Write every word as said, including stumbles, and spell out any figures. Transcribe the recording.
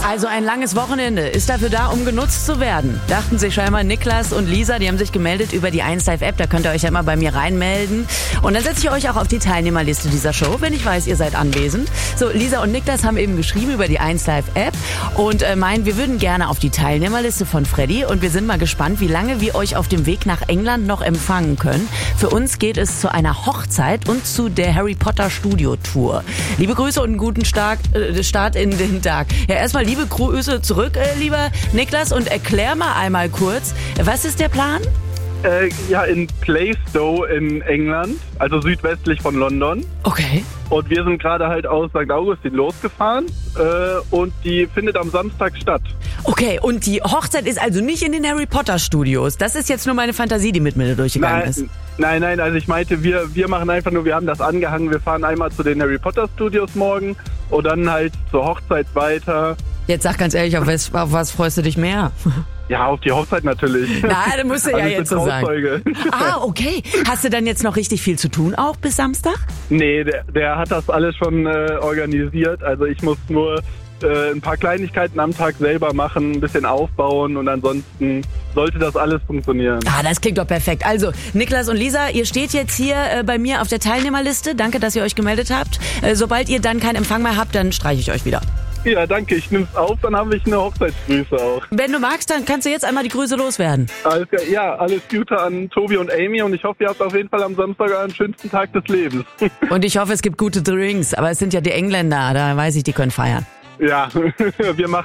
Also ein langes Wochenende ist dafür da, um genutzt zu werden. Dachten sich scheinbar Niklas und Lisa, die haben sich gemeldet über die eins Live App. Da könnt ihr euch ja immer bei mir reinmelden. Und dann setze ich euch auch auf die Teilnehmerliste dieser Show, wenn ich weiß, ihr seid anwesend. So, Lisa und Niklas haben eben geschrieben über die eins Live App und äh, meinen, wir würden gerne auf die Teilnehmerliste von Freddy. Und wir sind mal gespannt, wie lange wir euch auf dem Weg nach England noch empfangen können. Für uns geht es zu einer Hochzeit und zu der Harry Potter Studio Tour. Liebe Grüße und einen guten Start, äh, Start in den Tag. Ja, erstmal liebe Grüße zurück, äh, lieber Niklas, und erklär mal einmal kurz, was ist der Plan? Äh, ja, in Plaistow in England, also südwestlich von London. Okay. Und wir sind gerade halt aus Sankt Augustin losgefahren äh, und die findet am Samstag statt. Okay, und die Hochzeit ist also nicht in den Harry Potter Studios. Das ist jetzt nur meine Fantasie, die mit mir durchgegangen nein, ist. Nein, nein, also ich meinte, wir, wir machen einfach nur, wir haben das angehangen, wir fahren einmal zu den Harry Potter Studios morgen und dann halt zur Hochzeit weiter. Jetzt sag ganz ehrlich, auf was, auf was freust du dich mehr? Ja, auf die Hochzeit natürlich. Na, da musst du ja also jetzt so sagen. Ah, okay. Hast du dann jetzt noch richtig viel zu tun auch bis Samstag? Nee, der, der hat das alles schon äh, organisiert. Also ich muss nur äh, ein paar Kleinigkeiten am Tag selber machen, ein bisschen aufbauen und ansonsten sollte das alles funktionieren. Ah, das klingt doch perfekt. Also, Niklas und Lisa, ihr steht jetzt hier äh, bei mir auf der Teilnehmerliste. Danke, dass ihr euch gemeldet habt. Äh, sobald ihr dann keinen Empfang mehr habt, dann streiche ich euch wieder. Ja, danke. Ich nehme es auf, dann habe ich eine Hochzeitsgrüße auch. Wenn du magst, dann kannst du jetzt einmal die Grüße loswerden. Alles klar. Ja, alles Gute an Tobi und Amy und ich hoffe, ihr habt auf jeden Fall am Samstag einen schönsten Tag des Lebens. Und ich hoffe, es gibt gute Drinks, aber es sind ja die Engländer, da weiß ich, die können feiern. Ja, wir machen